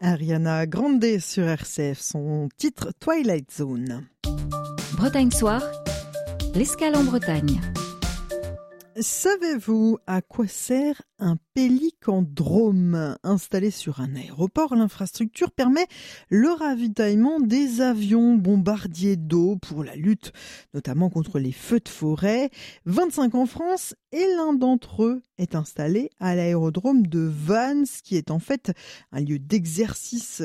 Ariana Grande sur RCF, son titre Twilight Zone. Bretagne Soir, l'escale en Bretagne. Savez-vous à quoi sert un pélicandrome? Installé sur un aéroport, l'infrastructure permet le ravitaillement des avions bombardiers d'eau pour la lutte, notamment contre les feux de forêt. 25 en France et l'un d'entre eux est installé à l'aérodrome de Vannes, ce qui en fait un lieu d'exercice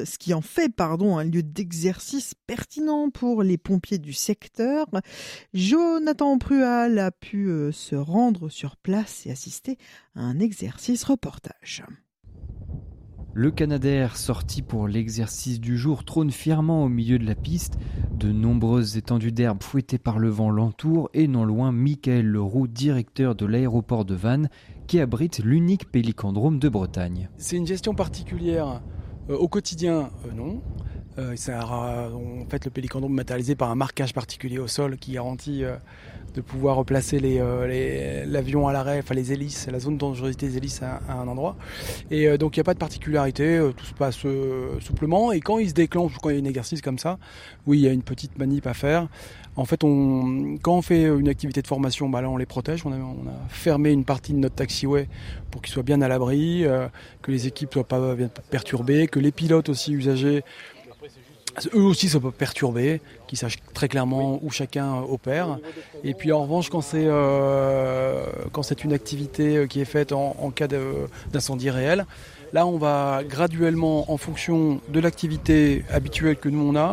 pertinent pour les pompiers du secteur. Jonathan Prual a pu se rendre sur place et assister à un exercice reportage. Le Canadair, sorti pour l'exercice du jour, trône fièrement au milieu de la piste. De nombreuses étendues d'herbe fouettées par le vent l'entourent et non loin, Michael Leroux, directeur de l'aéroport de Vannes, qui abrite l'unique pélicandrome de Bretagne. C'est une gestion particulière au quotidien, non. En fait, le pélicandrome matérialisé par un marquage particulier au sol qui garantit de pouvoir replacer l'avion à l'arrêt, enfin les hélices, la zone de dangerosité des hélices à un endroit. Et donc il n'y a pas de particularité, tout se passe souplement. Et quand il se déclenche, ou quand il y a un exercice comme ça, oui, il y a une petite manip à faire. En fait, quand on fait une activité de formation, là on les protège. On a fermé une partie de notre taxiway pour qu'ils soient bien à l'abri, que les équipes ne soient pas bien perturbées, que les pilotes aussi usagers eux aussi soient pas perturbés, qu'ils sachent très clairement où chacun opère. Et puis en revanche, quand c'est une activité qui est faite en cas d'incendie réel, là on va graduellement, en fonction de l'activité habituelle que nous on a,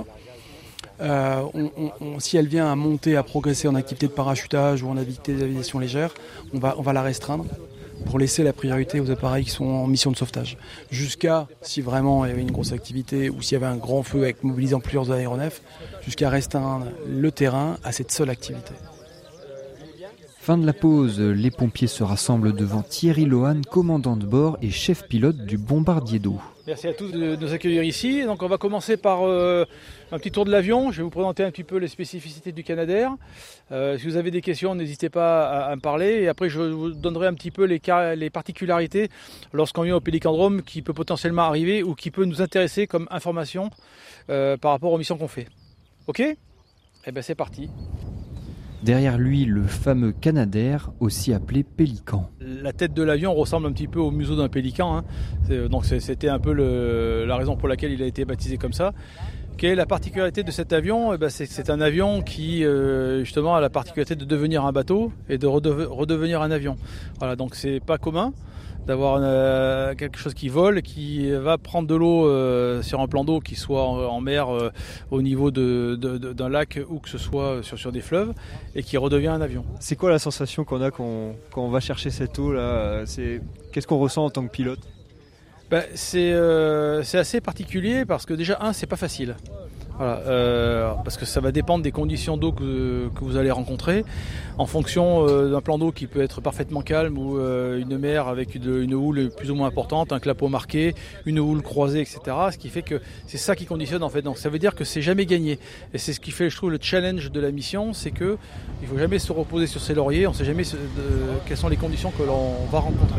si elle vient à monter, à progresser en activité de parachutage ou en activité d'aviation légère, on va la restreindre pour laisser la priorité aux appareils qui sont en mission de sauvetage. Jusqu'à, si vraiment il y avait une grosse activité ou s'il y avait un grand feu avec mobilisant plusieurs aéronefs, jusqu'à restreindre le terrain à cette seule activité. Fin de la pause, les pompiers se rassemblent devant Thierry Lohan, commandant de bord et chef pilote du bombardier d'eau. Merci à tous de nous accueillir ici. Donc on va commencer par un petit tour de l'avion. Je vais vous présenter un petit peu les spécificités du Canadair. Si vous avez des questions, n'hésitez pas à me parler. Et après, je vous donnerai un petit peu les particularités lorsqu'on vient au pélicandrome qui peut potentiellement arriver ou qui peut nous intéresser comme information par rapport aux missions qu'on fait. Ok ? Eh bien, c'est parti. Derrière lui, le fameux Canadair, aussi appelé pélican. La tête de l'avion ressemble un petit peu au museau d'un pélican. Donc c'était un peu la raison pour laquelle il a été baptisé comme ça. Quelle est la particularité de cet avion ? C'est un avion qui justement a la particularité de devenir un bateau et de redevenir un avion. Voilà, donc c'est pas commun d'avoir quelque chose qui vole, qui va prendre de l'eau sur un plan d'eau, qui soit en mer, au niveau d'un lac ou que ce soit sur des fleuves, et qui redevient un avion. C'est quoi la sensation qu'on a quand on va chercher cette eau là ? Qu'est-ce qu'on ressent en tant que pilote ? C'est assez particulier parce que déjà, c'est pas facile. Voilà, parce que ça va dépendre des conditions d'eau que vous allez rencontrer en fonction d'un plan d'eau qui peut être parfaitement calme ou une mer avec une houle plus ou moins importante, un clapot marqué, une houle croisée, etc. Ce qui fait que c'est ça qui conditionne en fait. Donc ça veut dire que c'est jamais gagné. Et c'est ce qui fait, je trouve, le challenge de la mission, c'est que il faut jamais se reposer sur ses lauriers. On ne sait jamais quelles sont les conditions que l'on va rencontrer.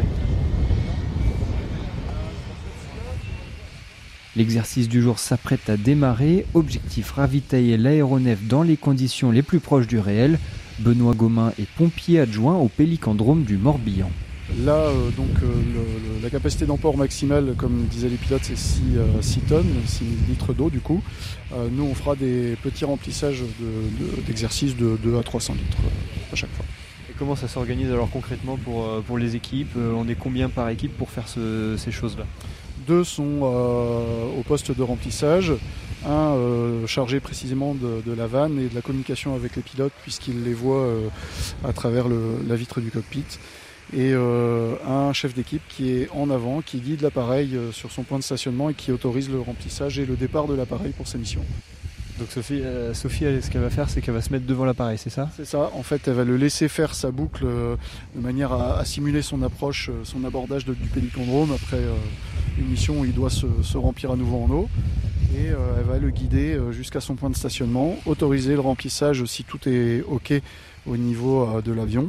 L'exercice du jour s'apprête à démarrer. Objectif, ravitailler l'aéronef dans les conditions les plus proches du réel. Benoît Gomin est pompier adjoint au pélicandrome du Morbihan. Là, la capacité d'emport maximale, comme disaient les pilotes, c'est 6 tonnes, 6 litres d'eau du coup. Nous, on fera des petits remplissages d'exercices de 2 à 300 litres à chaque fois. Et comment ça s'organise alors concrètement pour les équipes ? On est combien par équipe pour faire ces choses-là ? 2 sont au poste de remplissage, un chargé précisément de la vanne et de la communication avec les pilotes puisqu'il les voit à travers la vitre du cockpit, et un chef d'équipe qui est en avant, qui guide l'appareil sur son point de stationnement et qui autorise le remplissage et le départ de l'appareil pour sa mission. Donc Sophie, ce qu'elle va faire, c'est qu'elle va se mettre devant l'appareil, c'est ça ? C'est ça, en fait elle va le laisser faire sa boucle de manière à simuler son approche, son abordage du pélicandrome après une mission où il doit se remplir à nouveau en eau, et elle va le guider jusqu'à son point de stationnement, autoriser le remplissage si tout est ok au niveau de l'avion,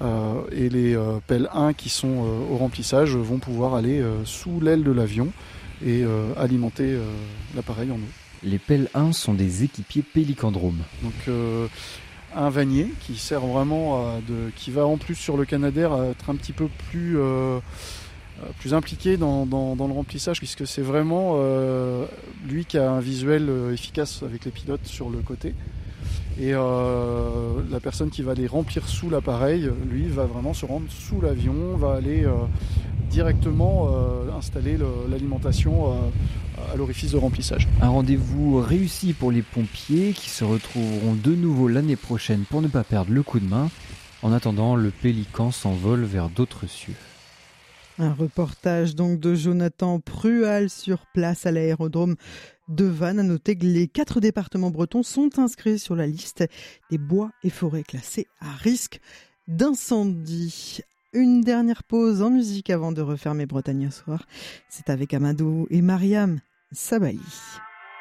et les pelles 1 qui sont au remplissage vont pouvoir aller sous l'aile de l'avion et alimenter l'appareil en eau. Les Pèlerins sont des équipiers pélicandromes. Donc un vanier qui sert vraiment qui va en plus sur le Canadair à être un petit peu plus impliqué dans le remplissage, puisque c'est vraiment lui qui a un visuel efficace avec les pilotes sur le côté. Et la personne qui va les remplir sous l'appareil, lui, va vraiment se rendre sous l'avion, va aller directement installer l'alimentation à l'orifice de remplissage. Un rendez-vous réussi pour les pompiers qui se retrouveront de nouveau l'année prochaine pour ne pas perdre le coup de main. En attendant, le Pélican s'envole vers d'autres cieux. Un reportage donc de Jonathan Prual sur place à l'aérodrome de Vannes. À noter que les 4 départements bretons sont inscrits sur la liste des bois et forêts classés à risque d'incendie. Une dernière pause en musique avant de refermer Bretagne soir. C'est avec Amadou et Mariam Sabali.